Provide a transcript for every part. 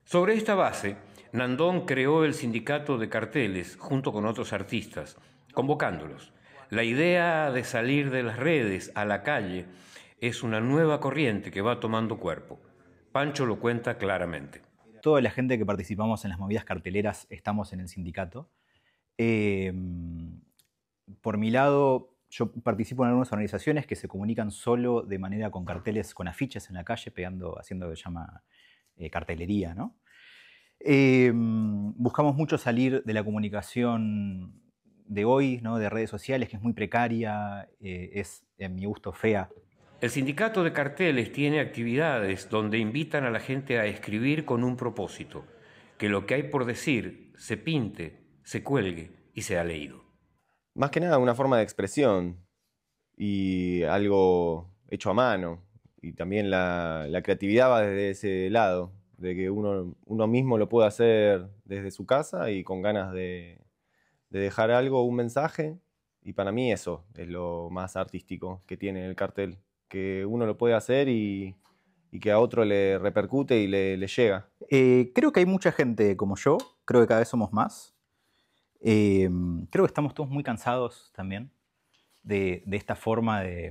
Sobre esta base, Nandón creó el sindicato de carteles junto con otros artistas, convocándolos. La idea de salir de las redes a la calle es una nueva corriente que va tomando cuerpo. Pancho lo cuenta claramente. Toda la gente que participamos en las movidas carteleras estamos en el sindicato. Eh, por mi lado, yo participo en algunas organizaciones que se comunican solo de manera con carteles, con afiches en la calle, pegando, haciendo lo que se llama cartelería, ¿no? Buscamos mucho salir de la comunicación de hoy, ¿no? De redes sociales, que es muy precaria, es, en mi gusto, fea. El sindicato de carteles tiene actividades donde invitan a la gente a escribir con un propósito, que lo que hay por decir se pinte, se cuelgue y sea leído. Más que nada una forma de expresión y algo hecho a mano. Y también la creatividad va desde ese lado, de que uno mismo lo puede hacer desde su casa y con ganas de dejar algo, un mensaje. Y para mí eso es lo más artístico que tiene el cartel, que uno lo puede hacer y que a otro le repercute y le llega. Creo que hay mucha gente como yo, creo que cada vez somos más. Creo que estamos todos muy cansados también de esta forma de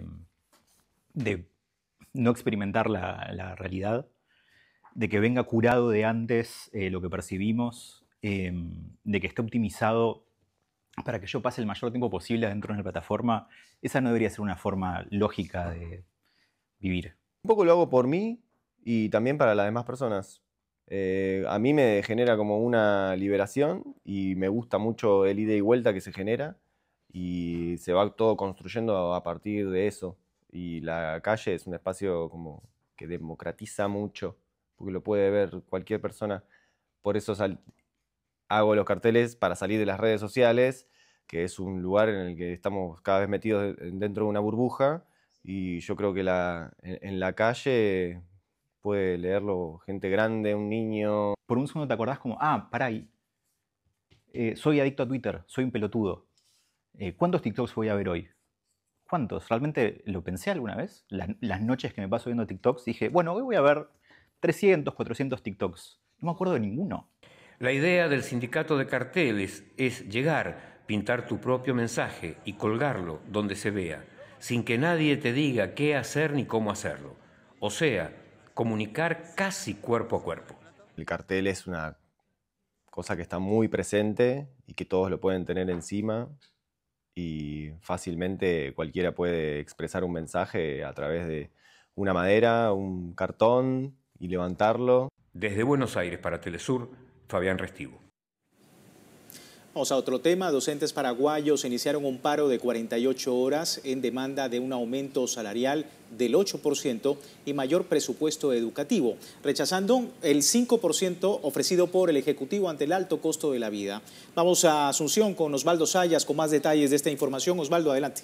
no experimentar la realidad, de que venga curado de antes lo que percibimos, de que esté optimizado para que yo pase el mayor tiempo posible dentro de una plataforma. Esa no debería ser una forma lógica de vivir. Un poco lo hago por mí y también para las demás personas. A mí me genera como una liberación y me gusta mucho el ida y vuelta que se genera y se va todo construyendo a partir de eso. Y la calle es un espacio como que democratiza mucho, porque lo puede ver cualquier persona. Por eso hago los carteles para salir de las redes sociales, que es un lugar en el que estamos cada vez metidos dentro de una burbuja, y yo creo que en la calle puede leerlo gente grande, un niño. Por un segundo te acordás como, pará, soy adicto a Twitter, soy un pelotudo. ¿Cuántos TikToks voy a ver hoy? ¿Cuántos? ¿Realmente lo pensé alguna vez? Las noches que me paso viendo TikToks dije, bueno, hoy voy a ver 300, 400 TikToks. No me acuerdo de ninguno. La idea del sindicato de carteles es llegar, pintar tu propio mensaje y colgarlo donde se vea, sin que nadie te diga qué hacer ni cómo hacerlo. O sea, comunicar casi cuerpo a cuerpo. El cartel es una cosa que está muy presente y que todos lo pueden tener encima y fácilmente cualquiera puede expresar un mensaje a través de una madera, un cartón y levantarlo. Desde Buenos Aires para Telesur, Fabián Restivo. Vamos a otro tema. Docentes paraguayos iniciaron un paro de 48 horas en demanda de un aumento salarial del 8% y mayor presupuesto educativo, rechazando el 5% ofrecido por el Ejecutivo ante el alto costo de la vida. Vamos a Asunción con Osvaldo Sayas con más detalles de esta información. Osvaldo, adelante.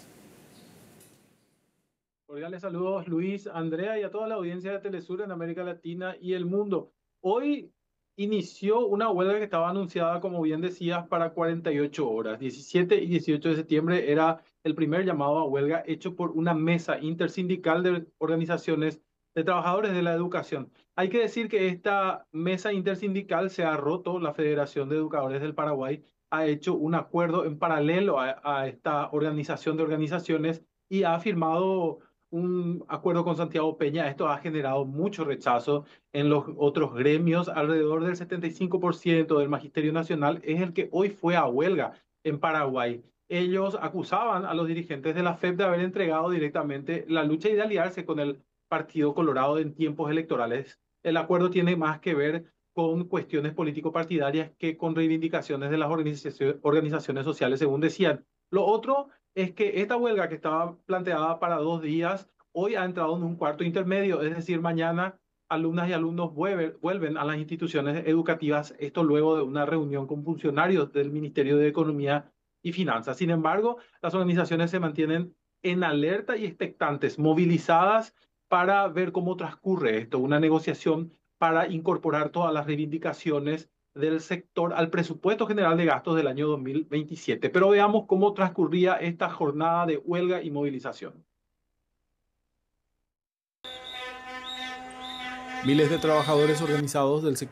Cordiales saludos, Luis, Andrea y a toda la audiencia de Telesur en América Latina y el mundo. Hoy inició una huelga que estaba anunciada, como bien decías, para 48 horas. 17 y 18 de septiembre era el primer llamado a huelga hecho por una mesa intersindical de organizaciones de trabajadores de la educación. Hay que decir que esta mesa intersindical se ha roto. La Federación de Educadores del Paraguay ha hecho un acuerdo en paralelo a esta organización de organizaciones y ha firmado un acuerdo con Santiago Peña. Esto ha generado mucho rechazo en los otros gremios. Alrededor del 75% del Magisterio Nacional es el que hoy fue a huelga en Paraguay. Ellos acusaban a los dirigentes de la FEP de haber entregado directamente la lucha y de aliarse con el Partido Colorado en tiempos electorales. El acuerdo tiene más que ver con cuestiones político-partidarias que con reivindicaciones de las organizaciones sociales, según decían. Lo otro es que esta huelga que estaba planteada para 2 días, hoy ha entrado en un cuarto intermedio, es decir, mañana alumnas y alumnos vuelven a las instituciones educativas, esto luego de una reunión con funcionarios del Ministerio de Economía y Finanzas. Sin embargo, las organizaciones se mantienen en alerta y expectantes, movilizadas para ver cómo transcurre esto, una negociación para incorporar todas las reivindicaciones del sector al presupuesto general de gastos del año 2027. Pero veamos cómo transcurría esta jornada de huelga y movilización. Miles de trabajadores organizados del sector